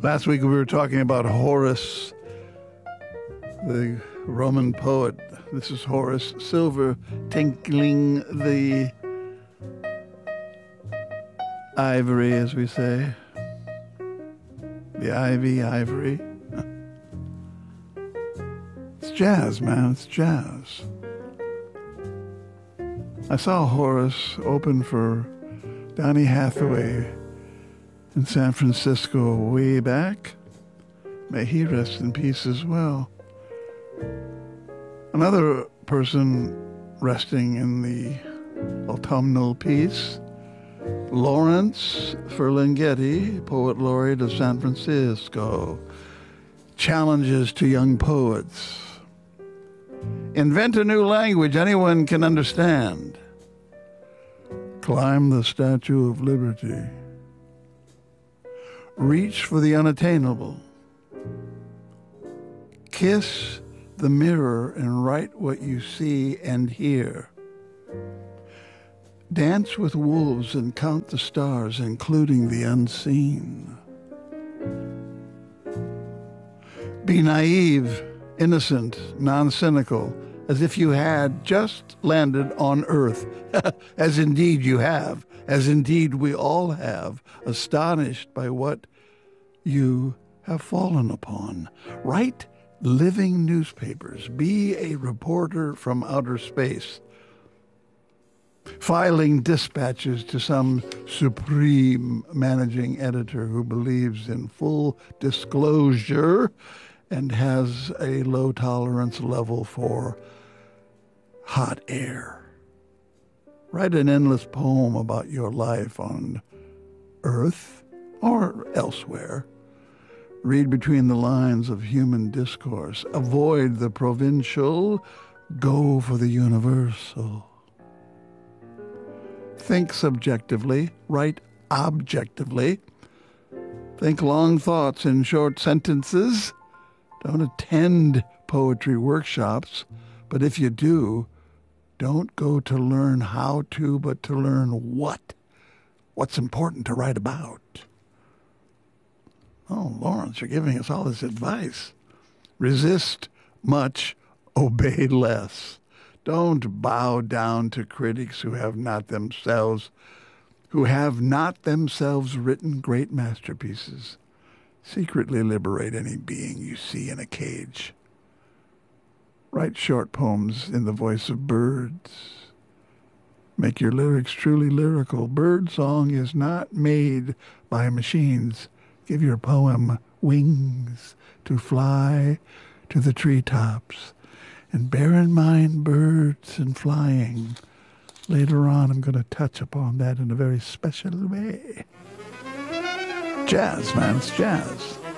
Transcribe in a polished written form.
Last week we were talking about Horace, the Roman poet. This is Horace Silver tinkling the ivory, as we say. The ivory. It's jazz, man. It's jazz. I saw Horace open for Donny Hathaway in San Francisco way back. May he rest in peace as well. Another person resting in the autumnal peace, Lawrence Ferlinghetti, Poet Laureate of San Francisco. Challenges to young poets. Invent a new language anyone can understand. Climb the Statue of Liberty. Reach for the unattainable. Kiss the mirror and write what you see and hear. Dance with wolves and count the stars, including the unseen. Be naive, innocent, non-cynical, as if you had just landed on Earth, as indeed you have, as indeed we all have, astonished by what you have fallen upon. Write living newspapers. Be a reporter from outer space, filing dispatches to some supreme managing editor who believes in full disclosure and has a low tolerance level for hot air. Write an endless poem about your life on Earth or elsewhere. Read between the lines of human discourse. Avoid the provincial. Go for the universal. Think subjectively. Write objectively. Think long thoughts in short sentences. Don't attend poetry workshops, but if you do, don't go to learn how to, but to learn what. What's important to write about. Oh, Lawrence, you're giving us all this advice. Resist much, obey less. Don't bow down to critics who have not themselves written great masterpieces. Secretly liberate any being you see in a cage. Write short poems in the voice of birds. Make your lyrics truly lyrical. Bird song is not made by machines. Give your poem wings to fly to the treetops. And bear in mind birds and flying. Later on, I'm going to touch upon that in a very special way. Jazz, man, it's jazz.